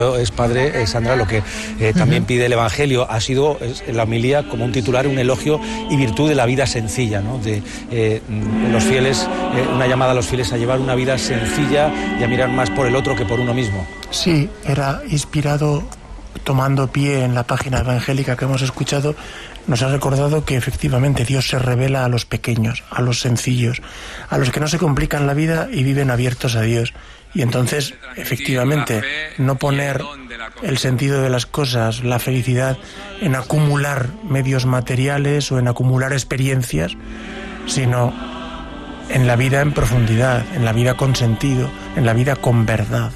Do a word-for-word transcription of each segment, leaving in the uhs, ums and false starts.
Es padre, eh, Sandra, lo que eh, también pide el Evangelio ha sido es, la homilía como un titular, un elogio y virtud de la vida sencilla, ¿no? De eh, los fieles, eh, una llamada a los fieles a llevar una vida sencilla y a mirar más por el otro que por uno mismo. Sí, era inspirado, tomando pie en la página evangélica que hemos escuchado, nos ha recordado que efectivamente Dios se revela a los pequeños, a los sencillos, a los que no se complican la vida y viven abiertos a Dios. Y entonces, efectivamente, no poner el sentido de las cosas, la felicidad, en acumular medios materiales o en acumular experiencias, sino en la vida en profundidad, en la vida con sentido, en la vida con verdad.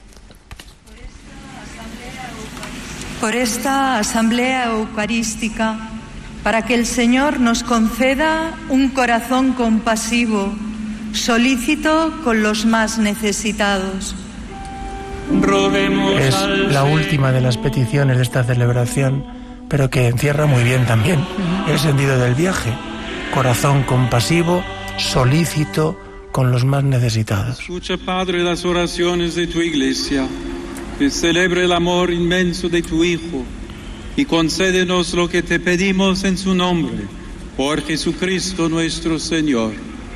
Por esta asamblea eucarística, para que el Señor nos conceda un corazón compasivo, solícito con los más necesitados. Es la última de las peticiones de esta celebración, pero que encierra muy bien también el sentido del viaje. Corazón compasivo, solícito con los más necesitados. Escucha, Padre, las oraciones de tu Iglesia, que celebre el amor inmenso de tu Hijo, y concédenos lo que te pedimos en su nombre, por Jesucristo nuestro Señor.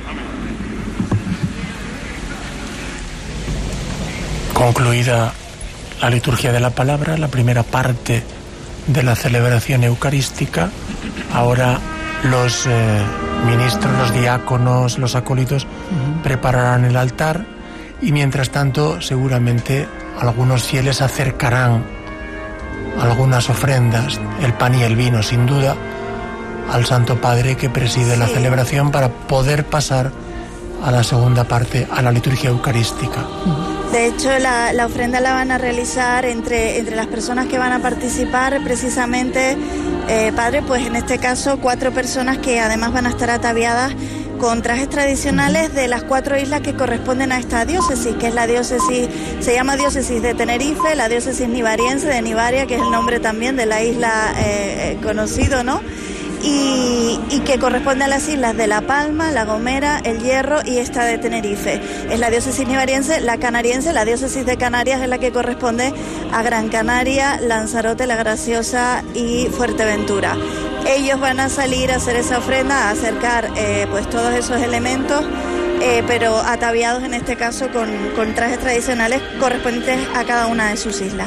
Concluida la liturgia de la palabra, la primera parte de la celebración eucarística, ahora los eh, ministros, los diáconos, los acólitos uh-huh. prepararán el altar y mientras tanto seguramente algunos fieles acercarán algunas ofrendas, el pan y el vino sin duda, al Santo Padre que preside sí. la celebración para poder pasar a la segunda parte, a la liturgia eucarística. De hecho, la, la ofrenda la van a realizar entre, entre las personas que van a participar, precisamente, eh, Padre, pues en este caso cuatro personas que además van a estar ataviadas con trajes tradicionales de las cuatro islas que corresponden a esta diócesis, que es la diócesis, se llama diócesis de Tenerife, la diócesis nivariense de Nivaria, que es el nombre también de la isla eh, conocido, ¿no? Y, y que corresponde a las islas de La Palma, La Gomera, El Hierro y esta de Tenerife. Es la diócesis nivariense, la canariense, la diócesis de Canarias es la que corresponde a Gran Canaria, Lanzarote, La Graciosa y Fuerteventura. Ellos van a salir a hacer esa ofrenda, a acercar eh, pues todos esos elementos, eh, pero ataviados en este caso con, con trajes tradicionales correspondientes a cada una de sus islas.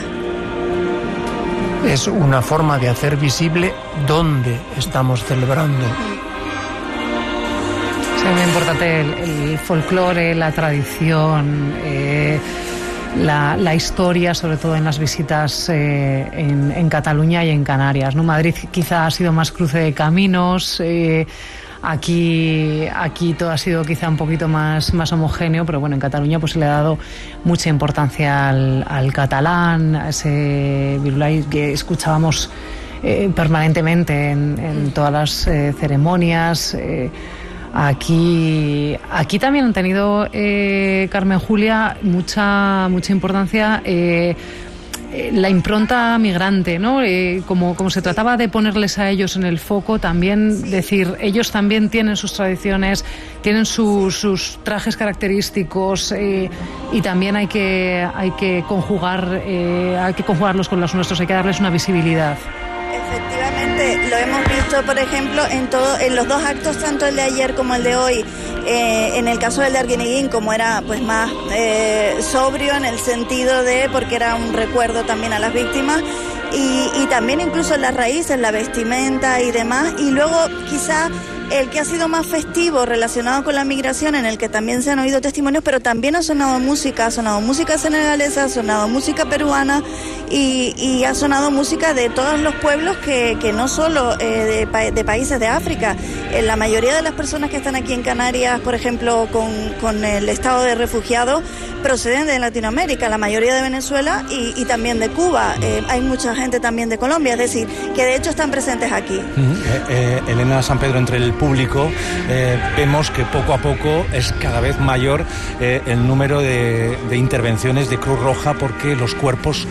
Es una forma de hacer visible dónde estamos celebrando. Sí, es muy importante el, el folclore, la tradición, eh, la, la historia, sobre todo en las visitas eh, en, en Cataluña y en Canarias, ¿no? Madrid quizá ha sido más cruce de caminos. Eh, Aquí, aquí todo ha sido quizá un poquito más, más homogéneo, pero bueno, en Cataluña pues se le ha dado mucha importancia al, al catalán, a ese virulai que escuchábamos eh, permanentemente en, en todas las eh, ceremonias. Eh, aquí, aquí también han tenido, eh, Carmen Julia, mucha, mucha importancia eh, la impronta migrante, ¿no? Eh, como, como se trataba de ponerles a ellos en el foco, también decir, ellos también tienen sus tradiciones, tienen su, sus trajes característicos eh, y también hay que, hay que conjugar, eh, hay que conjugarlos con los nuestros, hay que darles una visibilidad. Efectivamente, lo hemos visto, por ejemplo, en todo, en los dos actos, tanto el de ayer como el de hoy. Eh, en el caso del de Arguineguín, como era pues más eh, sobrio en el sentido de, porque era un recuerdo también a las víctimas, y, y también incluso en las raíces, la vestimenta y demás, y luego quizá el que ha sido más festivo relacionado con la migración, en el que también se han oído testimonios, pero también ha sonado música, ha sonado música senegalesa, ha sonado música peruana y, y ha sonado música de todos los pueblos que, que no solo eh, de, pa de países de África. Eh, la mayoría de las personas que están aquí en Canarias, por ejemplo, con, con el estado de refugiados, proceden de Latinoamérica, la mayoría de Venezuela y, y también de Cuba. Eh, hay mucha gente también de Colombia, es decir, que de hecho están presentes aquí. Uh-huh. eh, eh, Elena San Pedro, entre el público eh, vemos que poco a poco es cada vez mayor eh, el número de, de intervenciones de Cruz Roja porque los cuerpos no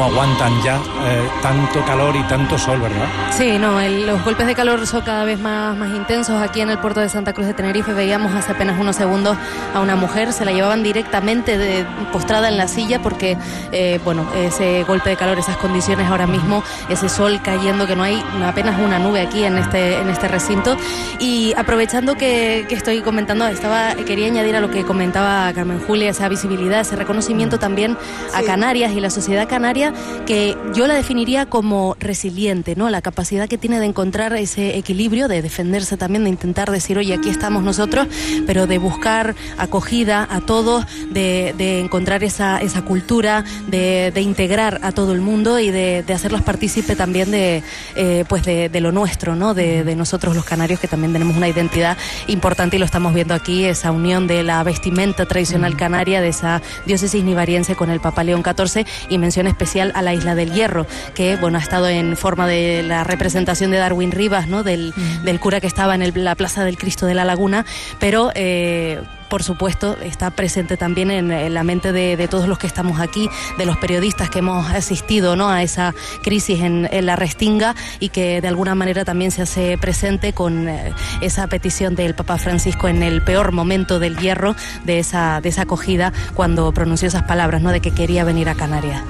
aguantan ya eh, tanto calor y tanto sol, ¿verdad? Sí, no, el, los golpes de calor son cada vez más, más intensos. Aquí en el puerto de Santa Cruz de Tenerife veíamos hace apenas unos segundos a una mujer, se la llevaban directamente de, postrada en la silla porque, eh, bueno, ese golpe de calor, esas condiciones ahora mismo, ese sol cayendo, que no hay apenas una nube aquí en este, en este recinto. Y aprovechando que, que estoy comentando, estaba quería añadir a lo que comentaba Carmen Julia, esa visibilidad, ese reconocimiento también a Canarias y la sociedad canaria, que yo la definiría como resiliente, ¿no? La capacidad que tiene de encontrar ese equilibrio, de defenderse también, de intentar decir, oye, aquí estamos nosotros, pero de buscar acogida a todos, de, de encontrar esa, esa cultura, de, de integrar a todo el mundo y de, de hacerlos partícipe también de, eh, pues de, de lo nuestro, ¿no? De, de nosotros los canarios, que también tenemos una identidad importante y lo estamos viendo aquí, esa unión de la vestimenta tradicional canaria, de esa diócesis nivariense con el Papa León catorce, y mención especial a la Isla del Hierro, que bueno, ha estado en forma de la representación de Darwin Rivas, ¿no? Del, mm. del cura que estaba en el, la Plaza del Cristo de la Laguna, pero eh, por supuesto está presente también en, en la mente de, de todos los que estamos aquí, de los periodistas que hemos asistido, ¿no? A esa crisis en, en la Restinga, y que de alguna manera también se hace presente con eh, esa petición del Papa Francisco en el peor momento del Hierro, de esa, de esa acogida, cuando pronunció esas palabras, ¿no? De que quería venir a Canarias.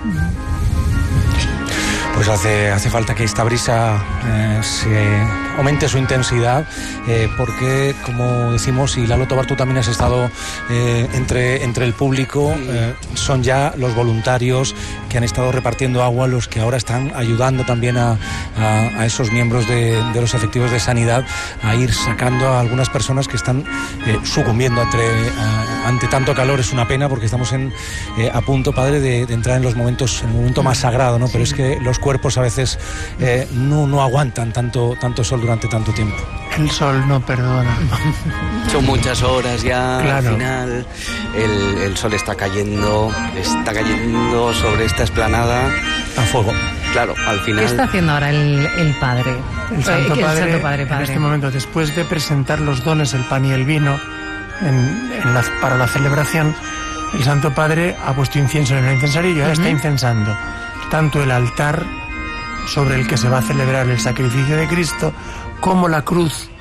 Pues hace, hace falta que esta brisa eh, se aumente su intensidad, eh, porque, como decimos, y Lalo Tobar, tú también has estado eh, entre, entre el público, eh, son ya los voluntarios que han estado repartiendo agua los que ahora están ayudando también a, a, a esos miembros de, de los efectivos de sanidad a ir sacando a algunas personas que están eh, sucumbiendo entre, a, ante tanto calor. Es una pena porque estamos en, eh, a punto, padre, de, de entrar en los momentos, en el momento más sagrado, ¿no? Pero es que los cuerpos a veces eh, no, no aguantan tanto, tanto sol durante tanto tiempo. El sol no perdona. Son muchas horas ya, claro. Al final el, el sol está cayendo, está cayendo sobre esta explanada. A fuego. Claro, al final... ¿Qué está haciendo ahora el, el padre? El Santo el Padre, Santo Padre, padre, en este momento, después de presentar los dones, el pan y el vino, en, en la, para la celebración, el Santo Padre ha puesto incienso en el incensario y ya uh-huh. está incensando tanto el altar sobre el que se va a celebrar el sacrificio de Cristo, como la cruz.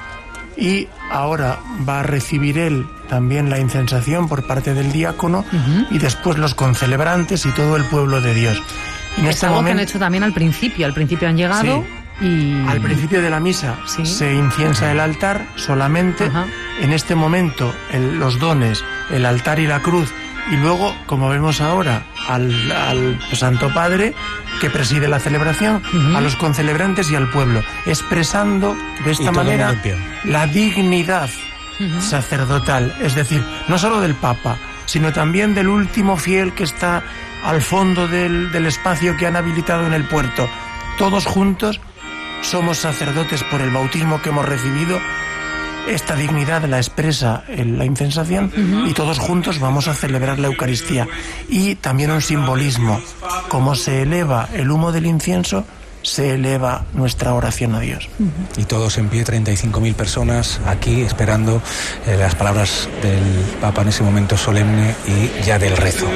Y ahora va a recibir él también la incensación por parte del diácono uh-huh. y después los concelebrantes y todo el pueblo de Dios. En es este algo momento, que han hecho también al principio. Al principio han llegado sí. y... Al principio de la misa ¿Sí? se inciensa el altar solamente. Uh-huh. En este momento el, los dones, el altar y la cruz. Y luego, como vemos ahora, al, al Santo Padre, que preside la celebración, uh-huh. a los concelebrantes y al pueblo, expresando de esta manera la dignidad uh-huh. sacerdotal, es decir, no solo del Papa, sino también del último fiel que está al fondo del, del espacio que han habilitado en el puerto. Todos juntos somos sacerdotes por el bautismo que hemos recibido. Esta dignidad la expresa en la incensación uh-huh. y todos juntos vamos a celebrar la Eucaristía. Y también un simbolismo, como se eleva el humo del incienso, se eleva nuestra oración a Dios. Uh-huh. Y todos en pie, treinta y cinco mil personas aquí esperando eh, las palabras del Papa en ese momento solemne y ya del rezo.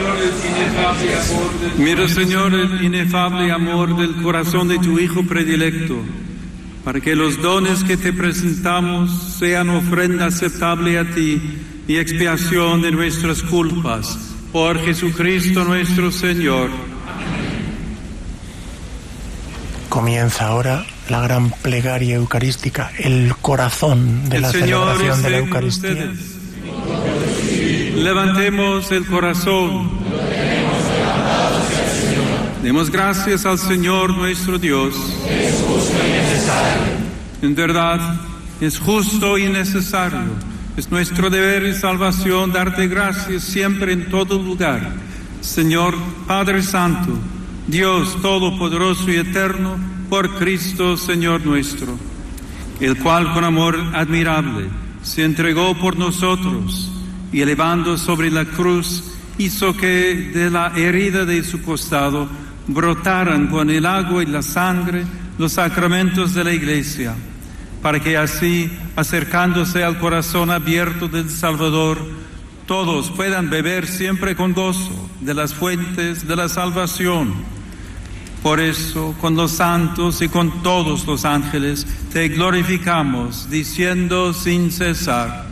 Mira, Señor, el inefable amor del corazón de tu Hijo predilecto, para que los dones que te presentamos sean ofrenda aceptable a ti y expiación de nuestras culpas. Por Jesucristo nuestro Señor. Comienza ahora la gran plegaria eucarística, el corazón de el la Señor celebración de la con Eucaristía. Ustedes. Levantemos el corazón. Demos gracias al Señor nuestro Dios. Es justo y necesario. En verdad, es justo y necesario. Es nuestro deber y salvación darte gracias siempre en todo lugar. Señor Padre Santo, Dios Todopoderoso y Eterno, por Cristo Señor nuestro, el cual con amor admirable se entregó por nosotros y elevando sobre la cruz hizo que de la herida de su costado brotaran con el agua y la sangre los sacramentos de la Iglesia, para que así, acercándose al corazón abierto del Salvador, todos puedan beber siempre con gozo de las fuentes de la salvación. Por eso, con los santos y con todos los ángeles, te glorificamos, diciendo sin cesar: